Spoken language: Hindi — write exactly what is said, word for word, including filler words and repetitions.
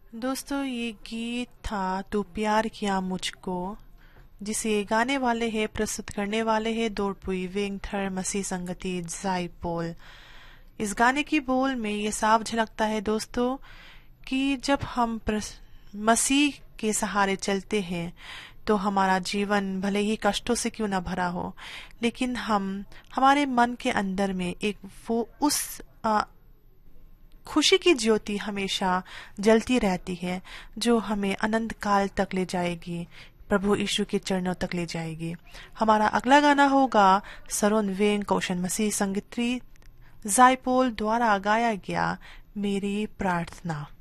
दोस्तों, ये गीत था तू प्यार किया मुझको, जिसे गाने वाले हैं, प्रस्तुत करने वाले हैं दोरपुई वेंगथर मसीह संगति जाइपोल। इस गाने की बोल में ये साफ झलकता है दोस्तों कि जब हम मसीह के सहारे चलते हैं तो हमारा जीवन भले ही कष्टों से क्यों ना भरा हो, लेकिन हम हमारे मन के अंदर में एक वो उस आ, खुशी की ज्योति हमेशा जलती रहती है जो हमें अनंत काल तक ले जाएगी, प्रभु यीशु के चरणों तक ले जाएगी। हमारा अगला गाना होगा सरोन वेंग कौशन मसीह संगीत्री जाइपोल द्वारा गाया गया मेरी प्रार्थना।